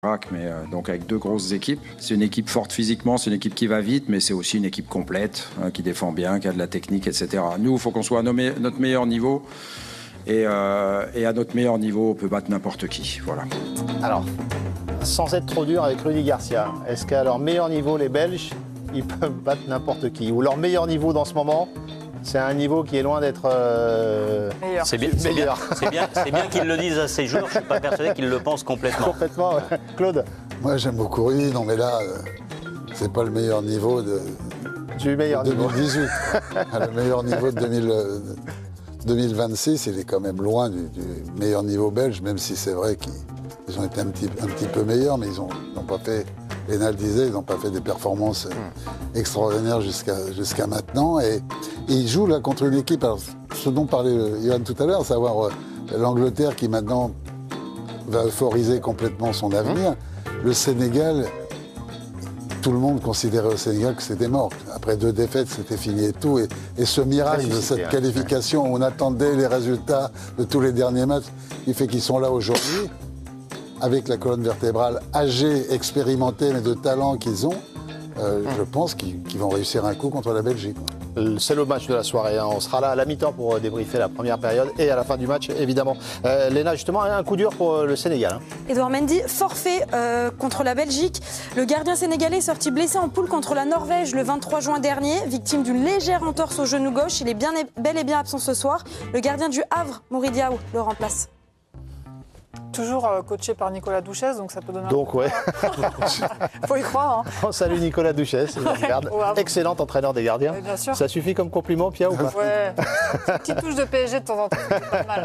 Mais donc avec 2 grosses équipes. C'est une équipe forte physiquement, c'est une équipe qui va vite, mais c'est aussi une équipe complète, qui défend bien, qui a de la technique, etc. Nous, il faut qu'on soit à notre meilleur niveau. Et à notre meilleur niveau, on peut battre n'importe qui. Voilà. Alors, sans être trop dur avec Rudy Garcia, est-ce qu'à leur meilleur niveau, les Belges, ils peuvent battre n'importe qui? Ou leur meilleur niveau dans ce moment, c'est un niveau qui est loin d'être meilleur. C'est bien qu'ils le disent à ces joueurs. Je ne suis pas persuadé qu'ils le pensent complètement. Complètement, ouais. Claude? Moi, j'aime beaucoup Rudy. Non, mais là, c'est pas le meilleur niveau de Du meilleur 2018. Le meilleur niveau de 2026, il est quand même loin du meilleur niveau belge, même si c'est vrai qu'ils ont été un petit peu meilleurs, mais ils n'ont pas fait, Léna le disait, ils n'ont pas fait des performances extraordinaires jusqu'à maintenant. Et ils jouent là contre une équipe, alors, ce dont parlait Johan tout à l'heure, à savoir l'Angleterre qui maintenant va euphoriser complètement son avenir. Le Sénégal, tout le monde considérait au Sénégal que c'était mort. Après 2 défaites, c'était fini et tout. Et ce miracle de cette qualification, où on attendait les résultats de tous les derniers matchs, qui fait qu'ils sont là aujourd'hui, avec la colonne vertébrale âgée, expérimentée, mais de talent qu'ils ont, je pense qu'ils vont réussir un coup contre la Belgique. C'est le match de la soirée. On sera là à la mi-temps pour débriefer la première période et à la fin du match, évidemment. Léna, justement, un coup dur pour le Sénégal. Edouard Mendy, forfait contre la Belgique. Le gardien sénégalais est sorti blessé en poule contre la Norvège le 23 juin dernier, victime d'une légère entorse au genou gauche. Il est bel et bien absent ce soir. Le gardien du Havre, Mory Diaw, le remplace. Toujours coaché par Nicolas Duchesse, donc ça peut donner Donc, ouais. Faut y croire. Hein. On salue Nicolas Duchesse, excellent entraîneur des gardiens. Bien sûr. Ça suffit comme compliment, Pia, ou pas? Ouais. Petite touche de PSG de temps en temps, c'est pas mal.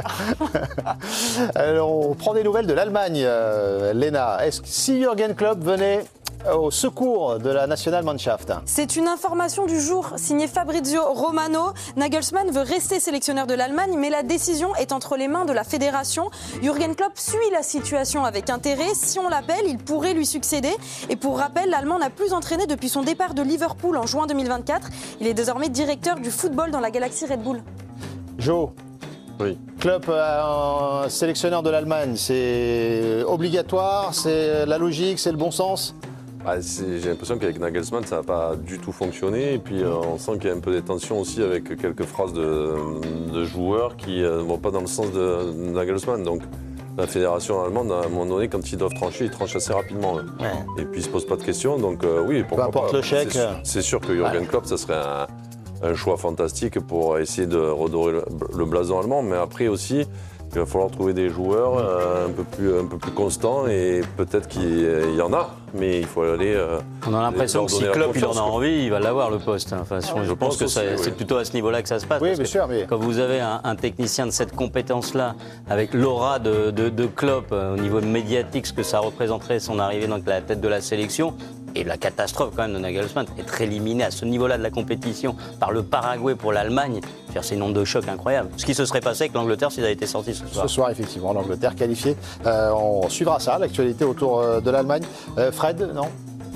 Alors, on prend des nouvelles de l'Allemagne, Léna. Est-ce que si Jürgen Klopp venait au secours de la Nationalmannschaft? C'est une information du jour signée Fabrizio Romano. Nagelsmann veut rester sélectionneur de l'Allemagne, mais la décision est entre les mains de la fédération. Jürgen Klopp suit la situation avec intérêt. Si on l'appelle, il pourrait lui succéder. Et pour rappel, l'Allemand n'a plus entraîné depuis son départ de Liverpool en juin 2024. Il est désormais directeur du football dans la galaxie Red Bull. Jo. Oui. Klopp, un sélectionneur de l'Allemagne, c'est obligatoire, c'est la logique, c'est le bon sens? J'ai l'impression qu'avec Nagelsmann, ça n'a pas du tout fonctionné. Et puis, on sent qu'il y a un peu des tensions aussi avec quelques phrases de joueurs qui ne vont pas dans le sens de Nagelsmann. Donc, la fédération allemande, à un moment donné, quand ils doivent trancher, ils tranchent assez rapidement. Ouais. Et puis, ils ne se posent pas de questions. Donc, oui, pourquoi pas. Le chèque. C'est sûr que Jürgen Klopp, ça serait un choix fantastique pour essayer de redorer le blason allemand. Mais après aussi, il va falloir trouver des joueurs un peu plus constants. Et peut-être qu'il y en a. Mais il faut aller. On a l'impression que si Klopp il en a envie, il va l'avoir le poste. Enfin, je pense que c'est plutôt à ce niveau-là que ça se passe. Oui, bien sûr. Mais... Quand vous avez un technicien de cette compétence-là, avec l'aura de Klopp au niveau médiatique, ce que ça représenterait son arrivée dans la tête de la sélection, et la catastrophe quand même de Nagelsmann, être éliminé à ce niveau-là de la compétition par le Paraguay pour l'Allemagne, c'est une onde de choc incroyable. Ce qui se serait passé avec l'Angleterre s'ils avaient été sortis ce soir. Ce soir, effectivement, l'Angleterre qualifiée. On suivra ça, l'actualité autour de l'Allemagne. Fred, non?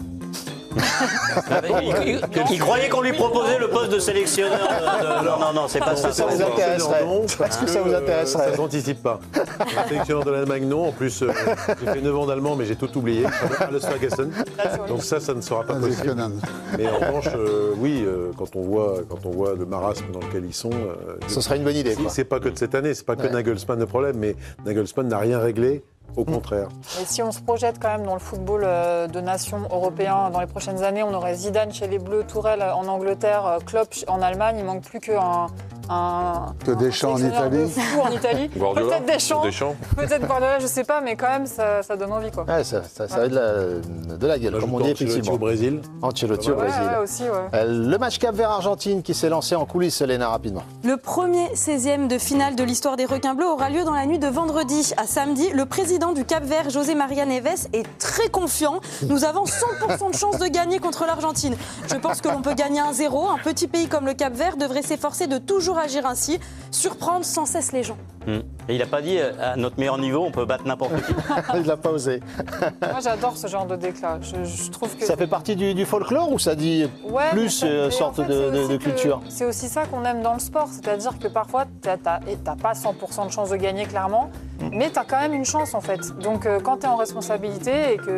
Il croyait qu'on lui proposait le poste de sélectionneur. Non, c'est pas ça. Ça vous intéresserait? Est-ce que ça vous intéresserait? Ça ne s'anticipe pas. Sélectionneur de l'Allemagne, non. En plus, j'ai fait 9 ans d'allemand, mais j'ai tout oublié. Alles vergessen. Donc ça ne sera pas possible. Mais en revanche, oui, quand on voit le marasme dans lequel ils sont... Ce serait une bonne idée. C'est pas que de cette année, c'est pas que Nagelsmann le problème, mais Nagelsmann n'a rien réglé. Au contraire. Et si on se projette quand même dans le football de nations européen dans les prochaines années, on aurait Zidane chez les Bleus, Tourelle en Angleterre, Klopp en Allemagne. Il manque plus que Deschamps en Italie. En Italie. Guardiola. Peut-être Deschamps. Peut-être Guardiola, je sais pas, mais quand même ça donne envie quoi. Ouais, ça a de la gueule, comme on dit effectivement. Ancelotti au Brésil. Ancelotti au Brésil. Ouais, aussi, ouais. Le match Cap-Vert-Argentine qui s'est lancé en coulisses, Léna, rapidement. Le premier 16e de finale de l'histoire des requins bleus aura lieu dans la nuit de vendredi à samedi. Le président du Cap-Vert, José Maria Neves, est très confiant. Nous avons 100% de chance de gagner contre l'Argentine. Je pense que l'on peut gagner 1-0. Un petit pays comme le Cap-Vert devrait s'efforcer de toujours agir ainsi, surprendre sans cesse les gens. Et il n'a pas dit à notre meilleur niveau, on peut battre n'importe qui. Il n'a pas osé. Moi, j'adore ce genre de déclat. Je trouve que ça fait partie du folklore ou ça dit plus sorte de culture? C'est aussi ça qu'on aime dans le sport. C'est-à-dire que parfois, tu n'as pas 100% de chance de gagner, clairement. Mais tu as quand même une chance en fait. Donc quand tu es en responsabilité et que